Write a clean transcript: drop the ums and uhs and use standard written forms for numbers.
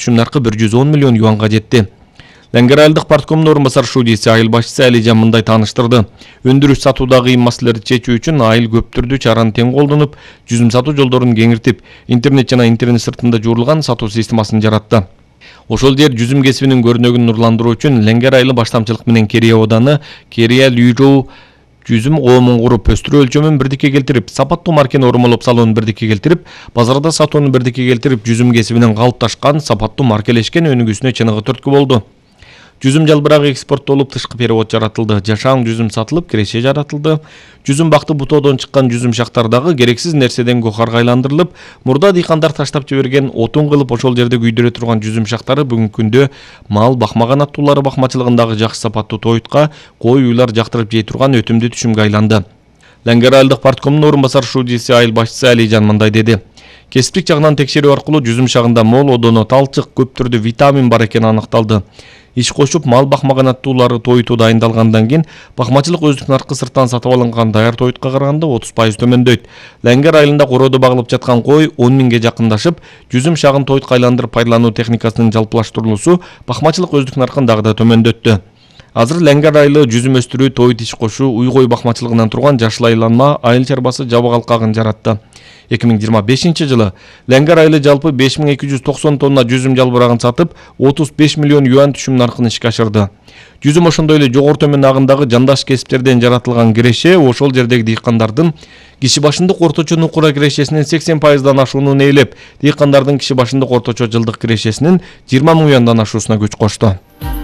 түшүм наркы 110 миллион юанга жетти. Ленгер айылдык парткомдун орун басар шудийси айыл башчысы Алижан мындай тааныштырды. Өндүрүш сатуудагы кыйын маселелерди чечүү үчүн айыл көп түрдүү чараны тең колдонуп, жүзүм сатуу жолдорун кеңиртип, интернет жана интернет сыртында жуурулган сатуу системасын жаратты. Ошол жер жүзүм кесибинин көрүнөгүн нурландыруу үчүн Ленгер айылы баштамчылык менен Керия ооданы Керия Лүйрөө жүзүм коомун куруп, өстүрүү өлчөмүн бирдикке келтирип, сапаттуу маркени ормолоп салууну бирдикке келтирип, базарда сатууну бирдикке келтирип, жүзүм кесибинин калыпташкан, сапаттуу маркелешкен өнүгүүсүнө чыныгы түрткү болду. Жүзүм жалбырагы экспорттолуп, тышкы перевод жаратылды, жашаан жүзүм сатылып, киреше жаратылды. Жүзүм бакты бутоодон чыккан жүзүм шактардагы керексиз нерседен гохарга айландырылып, мурда дыйкандар таштап жиберген, отун кылып ошол жерде күйдүрө турган жүзүм шактары бүгүнкү күндө мал бакмаган аттуулары бакмачылыгындагы жакшы сапаттуу тоютка, кой уйлар жактырып жей турган өтүмдүү түшүмгө айланды. Ленгер айылдык парткомдун орун басар шудийси айыл башчысы Алижан мындай деди. Кесиптик жагынан текшерүү аркылуу жүзүм шагында мол одоно, талчык, көп түрдүү витамин бар экени аныкталды. Иш кошуп, мал бакмаган аттуулары тоюту дайындалгандан кийин бакмачылык өздүк наркы сырттан сатып алынган даяр тоютка караганда 30% төмөндөйт. Ленгер айылында кородо багылып жаткан кой 10 миңге жакындашып, жүзүм шагын тоютка айландырып пайдалануу техникасынын жалпылаштырылуусу бакмачылык өздүк наркын дагы да төмөндөттү. Азыр Ленгер айылы жүзүм өстүрүү, тоют иш кошуу, уй-кой бакмачылыгынан турган жашыл айланма айыл чарбасы жабык алкагын жаратты. 2025 жылы Ленгер айылы жалпы 5290 тонна жүзүм жалбырагын сатып, 35 миллион юан түшүм наркын ишке ашырды. Жүзүм ошондой эле жогору төмөн агындагы жандаш кесиптерден жаратылган киреше ошол жердеги дыйкандардын киши башындык орточо нукура кирешесинин 80%дан ашуунун ээлеп, дыйкандардын киши башындык орточо жылдык кирешесинин 20 миң юандан ашуусуна күч кошту.